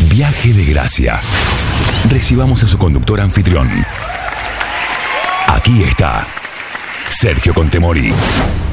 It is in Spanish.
Viaje de gracia. Recibamos a su conductor anfitrión. Aquí está Sergio Contemori.